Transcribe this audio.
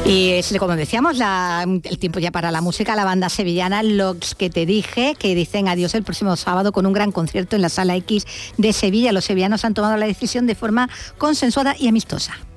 Y como decíamos, el tiempo ya para la música, la banda sevillana Los que te dije, que dicen adiós el próximo sábado con un gran concierto en la Sala X de Sevilla. Los sevillanos han tomado la decisión de forma consensuada y amistosa.